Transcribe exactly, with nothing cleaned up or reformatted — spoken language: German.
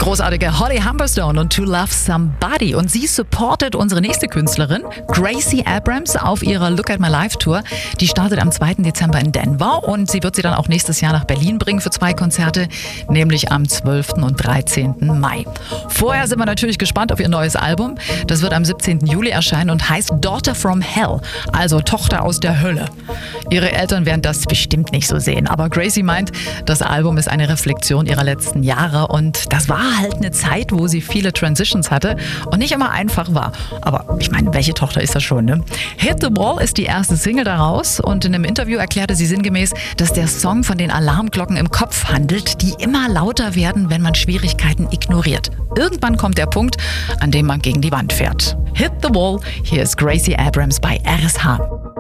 großartige Holly Humberstone und To Love Somebody. Und sie supportet unsere nächste Künstlerin, Gracie Abrams, auf ihrer Look at My Life Tour. Die startet am zweiten Dezember in Denver und sie wird sie dann auch nächstes Jahr nach Berlin bringen für zwei Konzerte, nämlich am zwölften und dreizehnten Mai. Vorher sind wir natürlich gespannt auf ihr neues Album. Das wird am siebzehnten Juli erscheinen und heißt Daughter from Hell, also Tochter aus der Hölle. Ihre Eltern werden das bestimmt nicht so sehen, aber Gracie meint, das Album ist eine Reflexion ihrer letzten Jahre und das war halt eine Zeit, wo sie viele Transitions hatte und nicht immer einfach war. Aber ich meine, welche Tochter ist das schon, ne? Hit the Wall ist die erste Single daraus und in einem Interview erklärte sie sinngemäß, dass der Song von den Alarmglocken im Kopf handelt, die immer lauter werden, wenn man Schwierigkeiten ignoriert. Irgendwann kommt der Punkt, an dem man gegen die Wand fährt. Hit the Wall, hier ist Gracie Abrams bei R S H.